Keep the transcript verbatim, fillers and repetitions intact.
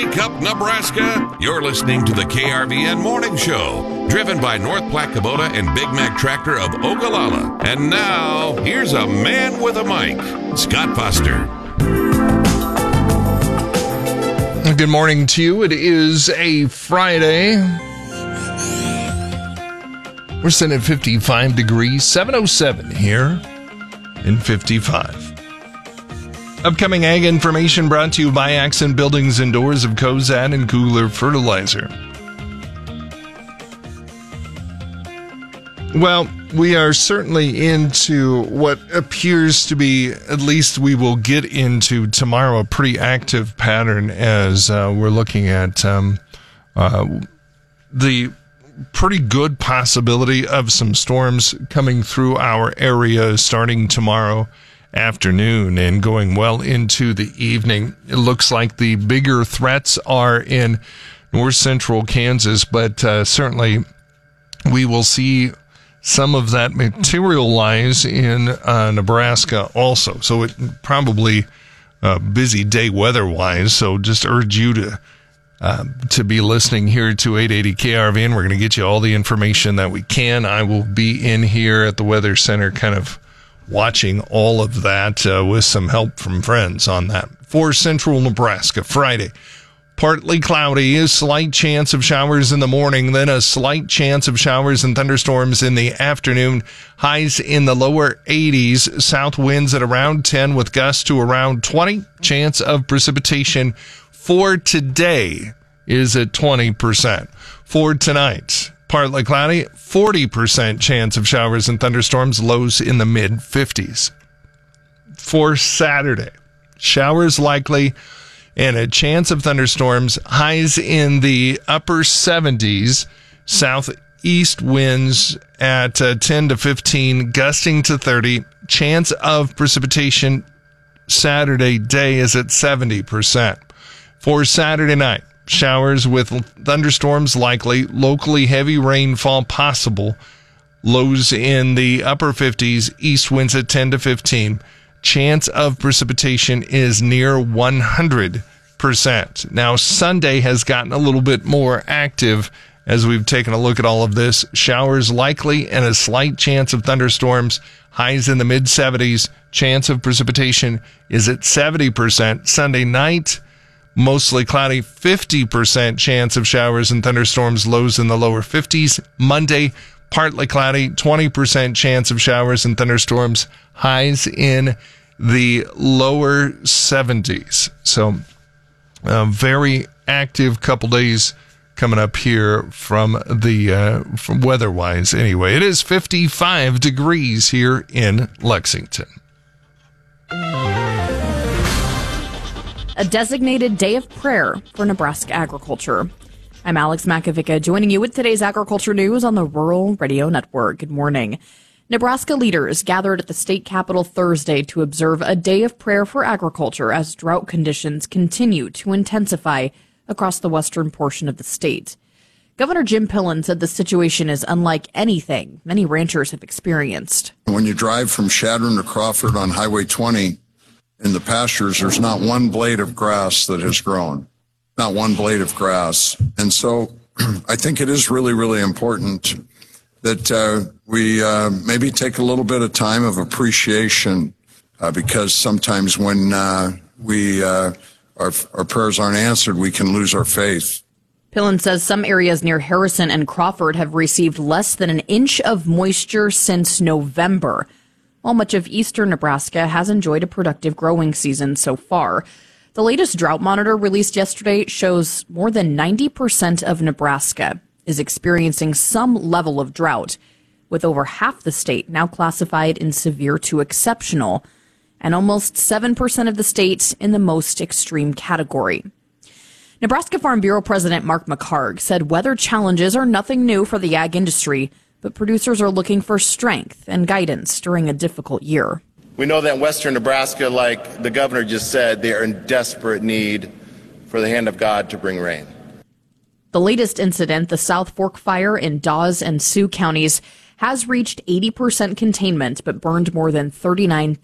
Wake up, Nebraska! You're listening to the K R V N Morning Show, driven by North Platte Kubota and Big Mac Tractor of Ogallala. And now, here's a man with a mic, Scott Foster. Good morning to you. It is a Friday. We're sitting at fifty-five degrees, seven oh seven here in fifty-five. Upcoming ag information brought to you by Accent Buildings and Doors of Cozad and Cooler Fertilizer. Well, we are certainly into what appears to be, at least we will get into tomorrow, a pretty active pattern as uh, we're looking at um, uh, the pretty good possibility of some storms coming through our area starting tomorrow afternoon and going well into the evening. It looks like the bigger threats are in north central Kansas, but uh, certainly we will see some of that materialize in uh, Nebraska also. So it probably a busy day weather-wise, so just urge you to uh, to be listening here to eight eighty K R V N. We're going to get you all the information that we can. I will be in here at the Weather Center kind of watching all of that uh, with some help from friends on that. For central Nebraska, Friday, partly cloudy, a slight chance of showers in the morning, then a slight chance of showers and thunderstorms in the afternoon. Highs in the lower eighties, south winds at around ten with gusts to around twenty. Chance of precipitation for today is at twenty percent. For tonight, partly cloudy, forty percent chance of showers and thunderstorms, lows in the mid-fifties. For Saturday, showers likely and a chance of thunderstorms, highs in the upper seventies, southeast winds at uh, ten to fifteen, gusting to thirty. Chance of precipitation Saturday day is at seventy percent. For Saturday night, showers with thunderstorms likely, locally heavy rainfall possible, lows in the upper fifties, east winds at ten to fifteen. Chance of precipitation is near one hundred percent. Now, Sunday has gotten a little bit more active as we've taken a look at all of this. Showers likely and a slight chance of thunderstorms, highs in the mid-seventies. Chance of precipitation is at seventy percent. Sunday night, mostly cloudy, fifty percent chance of showers and thunderstorms, lows in the lower fifties. Monday, partly cloudy, twenty percent chance of showers and thunderstorms, highs in the lower seventies. So, a very active couple days coming up here from the uh, from weather-wise. Anyway, it is fifty-five degrees here in Lexington. A designated day of prayer for Nebraska agriculture. I'm Alex Makovica, joining you with today's agriculture news on the Rural Radio Network. Good morning. Nebraska leaders gathered at the state capitol Thursday to observe a day of prayer for agriculture as drought conditions continue to intensify across the western portion of the state. Governor Jim Pillen said the situation is unlike anything many ranchers have experienced. When you drive from Chadron to Crawford on Highway twenty, in the pastures, there's not one blade of grass that has grown, not one blade of grass. And so I think it is really, really important that uh, we uh, maybe take a little bit of time of appreciation uh, because sometimes when uh, we uh, our, our prayers aren't answered, we can lose our faith. Pillen says some areas near Harrison and Crawford have received less than an inch of moisture since November. While much of eastern Nebraska has enjoyed a productive growing season so far. The latest drought monitor released yesterday shows more than ninety percent of Nebraska is experiencing some level of drought, with over half the state now classified in severe to exceptional, and almost seven percent of the state in the most extreme category. Nebraska Farm Bureau President Mark McHargue said weather challenges are nothing new for the ag industry, but producers are looking for strength and guidance during a difficult year. We know that in western Nebraska, like the governor just said, they are in desperate need for the hand of God to bring rain. The latest incident, the South Fork fire in Dawes and Sioux counties, has reached eighty percent containment but burned more than thirty-nine